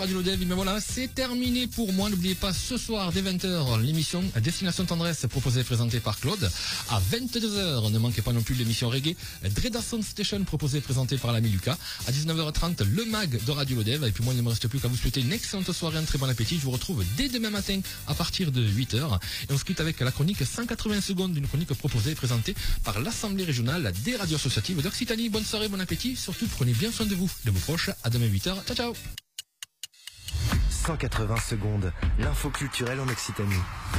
Radio Lodev, mais voilà, c'est terminé pour moi. N'oubliez pas, ce soir, dès 20h, l'émission Destination Tendresse, proposée et présentée par Claude. À 22h, ne manquez pas non plus l'émission Reggae Dreda Sound Station, proposée et présentée par l'ami Lucas. À 19h30, le mag de Radio Lodev. Et puis moi, il ne me reste plus qu'à vous souhaiter une excellente soirée, un très bon appétit. Je vous retrouve dès demain matin à partir de 8h. Et on se quitte avec la chronique 180 secondes, d'une chronique proposée et présentée par l'Assemblée régionale des radios associatives d'Occitanie. Bonne soirée, bon appétit. Surtout, prenez bien soin de vous. De vos proches. À demain 8h. Ciao, ciao. 180 secondes, l'info culturelle en Occitanie.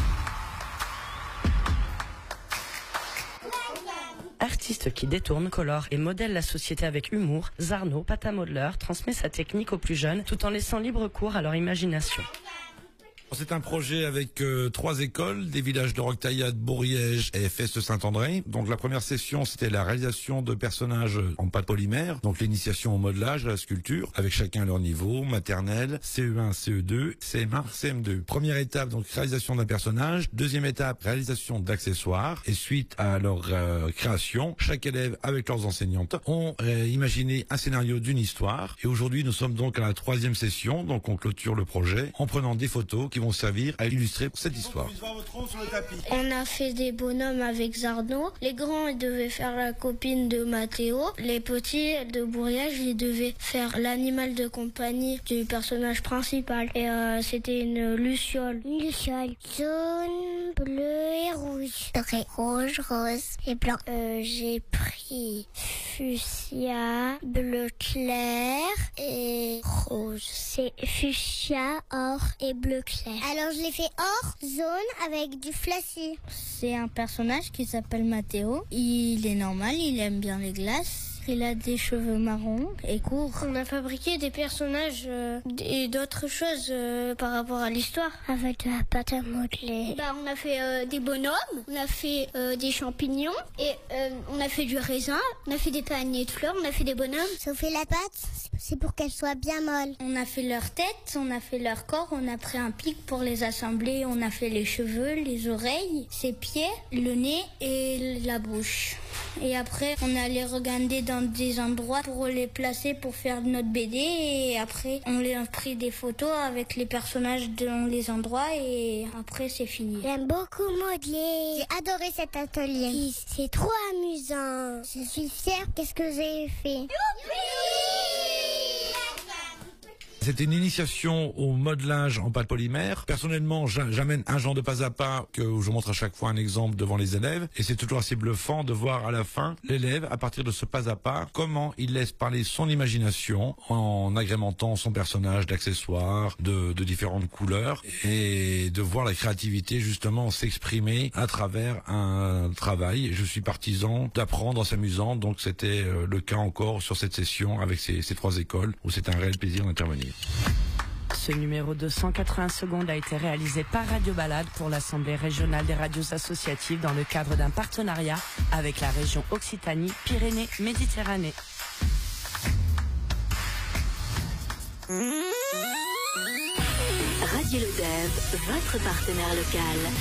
Artiste qui détourne, colore et modèle la société avec humour, Zarno, pâte à modeleur, transmet sa technique aux plus jeunes tout en laissant libre cours à leur imagination. C'est un projet avec 3 écoles, des villages de Roquetaillade, Bourriège et Feste Saint-André. Donc la première session, c'était la réalisation de personnages en pâte polymère, donc l'initiation au modelage, à la sculpture, avec chacun leur niveau, maternelle, CE1, CE2, CM1, CM2. Première étape, donc réalisation d'un personnage. Deuxième étape, réalisation d'accessoires. Et suite à leur création, chaque élève, avec leurs enseignantes, ont imaginé un scénario d'une histoire. Et aujourd'hui, nous sommes donc à la 3e session, donc on clôture le projet en prenant des photos qui vont servir à illustrer cette histoire. On a fait des bonhommes avec Zarno. Les grands, ils devaient faire la copine de Mathéo. Les petits de Bourriage, ils devaient faire l'animal de compagnie du personnage principal. Et c'était une luciole. Une luciole jaune, bleu et rouge. Rouge, rose et blanc. J'ai pris fuchsia, bleu clair et rouge. C'est fuchsia, or et bleu clair. Alors je l'ai fait or, zone avec du flashy. C'est un personnage qui s'appelle Mathéo. Il est normal, il aime bien les glaces. Il a des cheveux marrons et courts. On a fabriqué des personnages et d'autres choses par rapport à l'histoire. Avec de la pâte à modeler. On a fait des bonhommes, on a fait des champignons et on a fait du raisin, on a fait des paniers de fleurs, on a fait des bonhommes. Sauf la pâte, c'est pour qu'elle soit bien molle. On a fait leur tête, on a fait leur corps, on a pris un pic pour les assembler, on a fait les cheveux, les oreilles, ses pieds, le nez et la bouche. Et après, on allait regarder dans des endroits pour les placer pour faire notre BD. Et après, on a pris des photos avec les personnages dans les endroits. Et après, c'est fini. J'aime beaucoup modeler. J'ai adoré cet atelier. C'est trop amusant. Je suis fière. Qu'est-ce que j'ai fait? C'était une initiation au modelage en pâte polymère. Personnellement, j'amène un genre de pas à pas que je montre à chaque fois un exemple devant les élèves. Et c'est toujours assez bluffant de voir à la fin l'élève, à partir de ce pas à pas, comment il laisse parler son imagination en agrémentant son personnage d'accessoires, de différentes couleurs, et de voir la créativité justement s'exprimer à travers un travail. Je suis partisan d'apprendre en s'amusant, donc c'était le cas encore sur cette session avec ces 3 écoles où c'est un réel plaisir d'intervenir. Ce numéro de 180 secondes a été réalisé par Radio Balade pour l'Assemblée régionale des radios associatives dans le cadre d'un partenariat avec la région Occitanie-Pyrénées-Méditerranée. Radio Lodev, votre partenaire local.